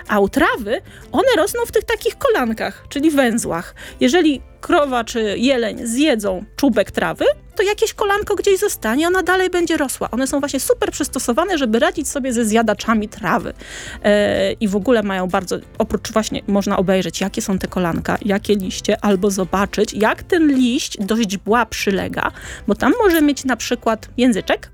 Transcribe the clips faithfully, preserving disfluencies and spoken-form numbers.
A u trawy one rosną w tych takich kolankach, czyli węzłach. Jeżeli krowa czy jeleń zjedzą czubek trawy, to jakieś kolanko gdzieś zostanie, ona dalej będzie rosła. One są właśnie super przystosowane, żeby radzić sobie ze zjadaczami trawy. E, I w ogóle mają bardzo, oprócz właśnie można obejrzeć, jakie są te kolanka, jakie liście, albo zobaczyć, jak ten liść do źdźbła przylega, bo tam może mieć na przykład języczek,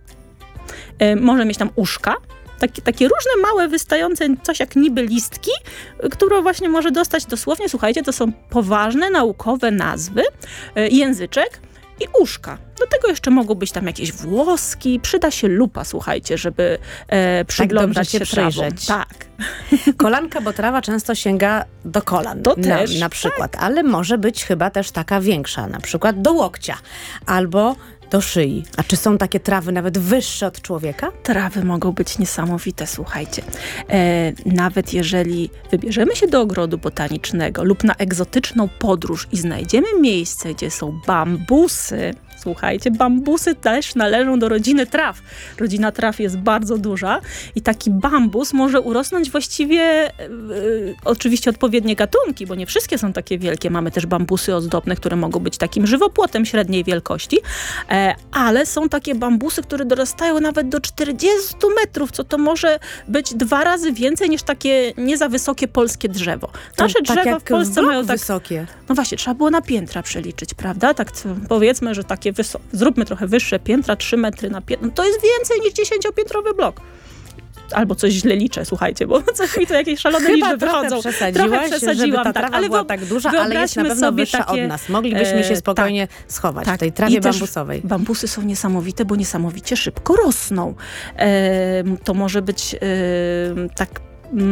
e, może mieć tam uszka, Takie, takie różne małe, wystające coś jak niby listki, które właśnie może dostać dosłownie, słuchajcie, to są poważne, naukowe nazwy, e, języczek i uszka. Do tego jeszcze mogą być tam jakieś włoski, przyda się lupa, słuchajcie, żeby e, przyglądać tak się trawą. przyjrzeć. Tak. Kolanka, bo trawa często sięga do kolan. To na, też, na przykład, tak. Ale może być chyba też taka większa, na przykład do łokcia albo do szyi. A czy są takie trawy nawet wyższe od człowieka? Trawy mogą być niesamowite, słuchajcie. E, nawet jeżeli wybierzemy się do ogrodu botanicznego lub na egzotyczną podróż i znajdziemy miejsce, gdzie są bambusy, słuchajcie, bambusy też należą do rodziny traw. Rodzina traw jest bardzo duża i taki bambus może urosnąć właściwie e, e, oczywiście odpowiednie gatunki, bo nie wszystkie są takie wielkie. Mamy też bambusy ozdobne, które mogą być takim żywopłotem średniej wielkości, e, ale są takie bambusy, które dorastają nawet do czterdziestu metrów, co to może być dwa razy więcej niż takie nie za wysokie polskie drzewo. Nasze tak drzewa jak w Polsce mają tak wysokie. No właśnie, trzeba było na piętra przeliczyć, prawda? Tak powiedzmy, że takie wysokie. Zróbmy trochę wyższe piętra, trzy metry na piętro. No to jest więcej niż dziesięciopiętrowy blok. Albo coś źle liczę, słuchajcie, bo coś mi to jakieś szalone Chyba liczby trochę wychodzą. przesadziłaś, Trochę przesadziłam, żeby ta trawa tak, ale była tak duża, ale jest na pewno wyższa takie, od nas. Moglibyśmy się spokojnie e, schować tak, w tej trawie i też bambusowej. Bambusy są niesamowite, bo niesamowicie szybko rosną. E, to może być e, tak...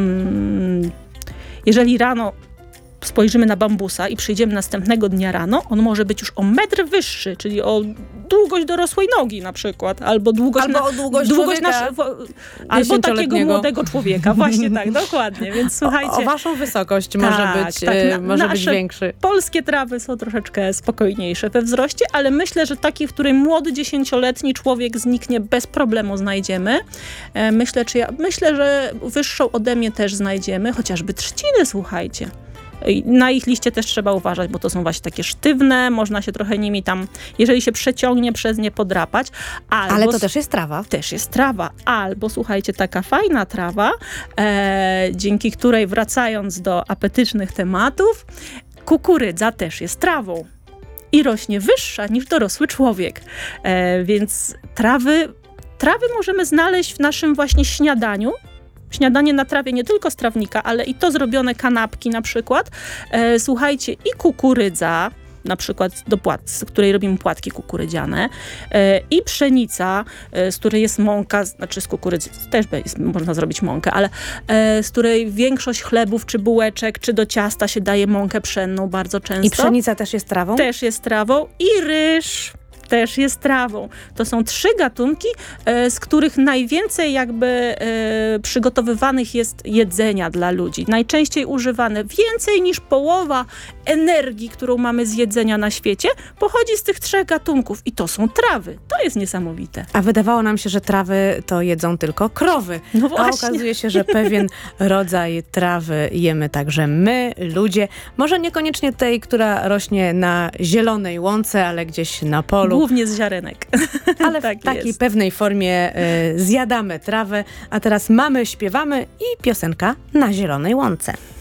Mm, jeżeli rano spojrzymy na bambusa i przyjdziemy następnego dnia rano, on może być już o metr wyższy, czyli o długość dorosłej nogi na przykład, albo długość, albo na, o długość, długość człowieka nasz, albo takiego młodego człowieka. Właśnie tak, dokładnie. Więc słuchajcie. O, o waszą wysokość tak, może być, tak, na, może być większy. Polskie trawy są troszeczkę spokojniejsze we wzroście, ale myślę, że taki, w której młody, dziesięcioletni człowiek zniknie, bez problemu znajdziemy. E, myślę, czy ja, myślę, że wyższą ode mnie też znajdziemy, chociażby trzciny, słuchajcie. Na ich liście też trzeba uważać, bo to są właśnie takie sztywne, można się trochę nimi tam, jeżeli się przeciągnie, przez nie podrapać. Albo Ale to też jest trawa. Też jest trawa. Albo, słuchajcie, taka fajna trawa, e, dzięki której, wracając do apetycznych tematów, kukurydza też jest trawą. I rośnie wyższa niż dorosły człowiek. E, więc trawy, trawy możemy znaleźć w naszym właśnie śniadaniu. Śniadanie na trawie nie tylko z trawnika, ale i to zrobione kanapki na przykład. E, słuchajcie, i kukurydza, na przykład do płat, z której robimy płatki kukurydziane, e, i pszenica, e, z której jest mąka, znaczy z kukurydzy też jest, można zrobić mąkę, ale e, z której większość chlebów, czy bułeczek, czy do ciasta się daje mąkę pszenną bardzo często. I pszenica też jest trawą? Też jest trawą. I ryż też jest trawą. To są trzy gatunki, e, z których najwięcej jakby e, przygotowywanych jest jedzenia dla ludzi. Najczęściej używane. Więcej niż połowa energii, którą mamy z jedzenia na świecie, pochodzi z tych trzech gatunków. I to są trawy. To jest niesamowite. A wydawało nam się, że trawy to jedzą tylko krowy. No właśnie. A okazuje się, że pewien rodzaj trawy jemy także my, ludzie. Może niekoniecznie tej, która rośnie na zielonej łące, ale gdzieś na polu. Głównie z ziarenek. Ale tak w takiej jest. pewnej formie y, zjadamy trawę, a teraz mamy, śpiewamy i piosenka na zielonej łące.